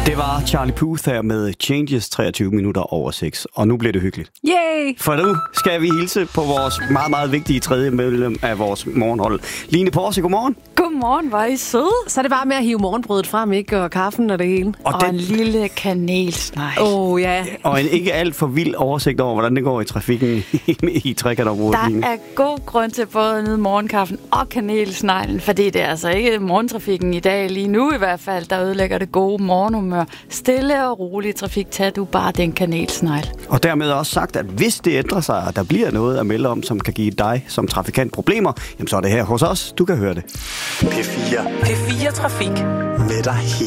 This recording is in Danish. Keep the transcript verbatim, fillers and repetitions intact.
Det var Charlie Puth her med Changes treogtyve minutter over seks, og nu bliver det hyggeligt. Yay! For nu skal vi hilse på vores meget, meget vigtige tredje medlem af vores morgenhold. Line Porse, godmorgen. Godmorgen, var I søde? Så er det bare med at hive morgenbrødet frem, ikke? Og kaffen og det hele. Og, Og den, en lille kanelsnegl. Åh, oh, ja. og en ikke alt for vild oversigt over, hvordan det går i trafikken i, i trekantområdet. Der er god grund til både at nyde morgenkaffen og kanelsneglen, fordi det er altså ikke morgentrafikken i dag, lige nu i hvert fald, der ødelægger det gode morgenhumør. Stille og rolig trafik, tag du bare den kanelsnegl. Og dermed også sagt, at hvis det ændrer sig, og der bliver noget at melde om, som kan give dig som trafikant problemer, jamen så er det her hos os. Du kan høre det. P fire. P fire Trafik. Med dig